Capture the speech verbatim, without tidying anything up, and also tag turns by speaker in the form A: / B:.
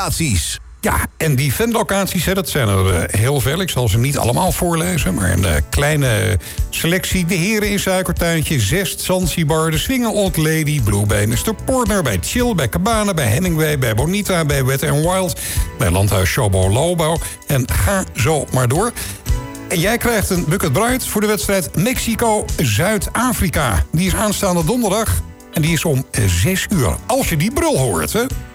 A: Ja, en die ventlocaties, hè, dat zijn er uh, heel veel. Ik zal ze niet allemaal voorlezen, maar een uh, kleine selectie. De Heren in Suikertuintje, Zest, Zanzibar, de Swingen Old Lady, Blue bij mister Portner, bij Chill, bij Cabana, bij Hemingway, bij Bonita, bij Wet n Wild, bij Landhuis Showbo Lobo. En ga zo maar door. En jij krijgt een bucket bright voor de wedstrijd Mexico-Zuid-Afrika. Die is aanstaande donderdag en die is om zes uur. Als je die brul hoort, hè.